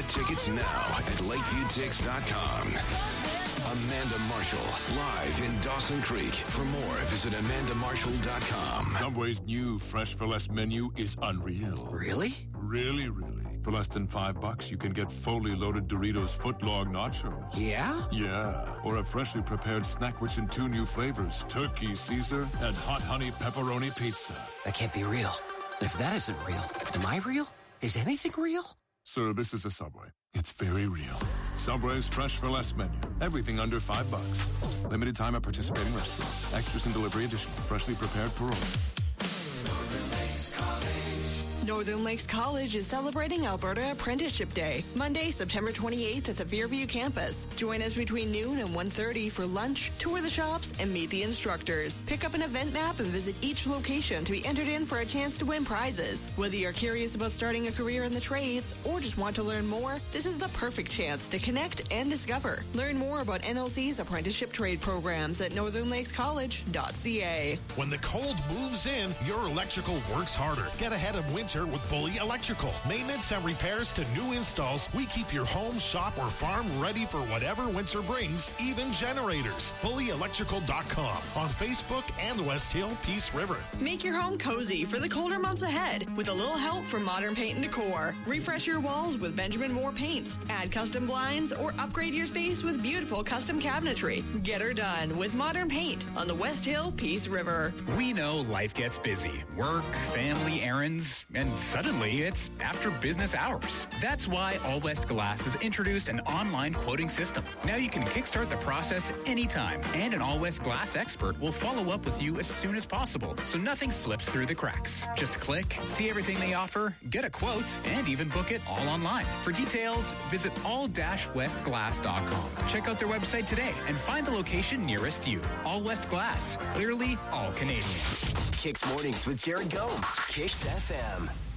Get tickets now at LakeviewTix.com. Amanda Marshall, live in Dawson Creek. For more, visit AmandaMarshall.com. Subway's new Fresh for Less menu is unreal. Really? Really, really. For less than $5, you can get fully loaded Doritos footlong nachos. Yeah? Yeah. Or a freshly prepared snack rich in 2 new flavors, turkey Caesar and hot honey pepperoni pizza. That can't be real. And if that isn't real, am I real? Is anything real? Sir, this is a Subway. It's very real. Subway's Fresh for Less menu. Everything under $5. Limited time at participating restaurants. Extras and delivery additional. Freshly prepared per order. Northern Lakes College is celebrating Alberta Apprenticeship Day, Monday, September 28th at the Fairview campus. Join us between noon and 1:30 for lunch, tour the shops, and meet the instructors. Pick up an event map and visit each location to be entered in for a chance to win prizes. Whether you're curious about starting a career in the trades or just want to learn more, this is the perfect chance to connect and discover. Learn more about NLC's apprenticeship trade programs at northernlakescollege.ca. When the cold moves in, your electrical works harder. Get ahead of winter with Bully Electrical. Maintenance and repairs to new installs. We keep your home, shop, or farm ready for whatever winter brings, even generators. BullyElectrical.com on Facebook and the West Hill Peace River. Make your home cozy for the colder months ahead with a little help from Modern Paint and Decor. Refresh your walls with Benjamin Moore paints. Add custom blinds or upgrade your space with beautiful custom cabinetry. Get her done with Modern Paint on the West Hill Peace River. We know life gets busy. Work, family, errands, and suddenly it's after business hours. That's why All West Glass has introduced an online quoting system. Now you can kickstart the process anytime, and an All West Glass expert will follow up with you as soon as possible, so nothing slips through the cracks. Just click, see everything they offer, get a quote, and even book it all online. For details, visit all-westglass.com. Check out their website today and find the location nearest you. All West Glass, clearly all Canadian. Kicks Mornings with Jared Gomes. Kicks FM.